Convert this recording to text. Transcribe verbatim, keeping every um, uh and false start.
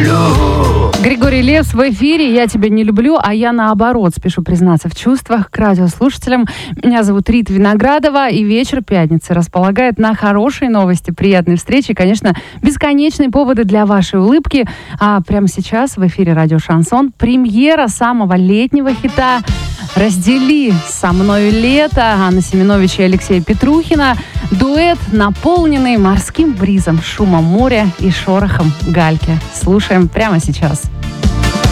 люблю. Григорий Лепс в эфире. Я тебя не люблю, а я наоборот спешу признаться в чувствах к радиослушателям. Меня зовут Рита Виноградова, и вечер пятницы располагает на хорошие новости, приятные встречи и, конечно, бесконечные поводы для вашей улыбки. А прямо сейчас в эфире радио «Шансон» премьера самого летнего хита «Раздели со мною лето» Анны Семенович и Алексея Петрухина. Дуэт, наполненный морским бризом, шумом моря и шорохом гальки. Слушаем прямо сейчас.